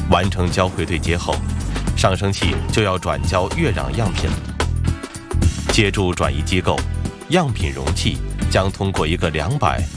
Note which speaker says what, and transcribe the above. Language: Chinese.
Speaker 1: 完成交会对接后，上升器就要转交月壤样品。借助转移机构，样品容器将通过一个200